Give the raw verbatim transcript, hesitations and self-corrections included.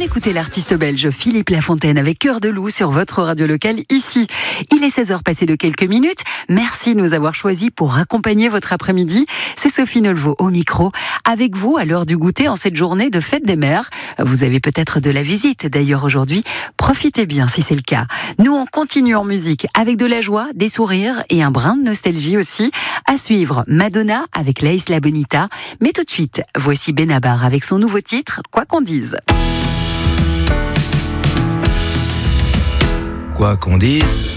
écoutez l'artiste belge Philippe Lafontaine avec Cœur de loup sur votre radio locale ici. Il est seize heures passées de quelques minutes. Merci de nous avoir choisis pour accompagner votre après-midi. C'est Sophie Nolveau au micro, avec vous à l'heure du goûter en cette journée de fête des mères. Vous avez peut-être de la visite d'ailleurs aujourd'hui. Profitez bien si c'est le cas. Nous, on continue en musique avec de la joie, des sourires et un brin de nostalgie aussi. À suivre, Madonna avec La Isla Bonita. Mais tout de suite, voici Benabar avec son nouveau titre, Quoi qu'on dise. Quoi qu'on dise,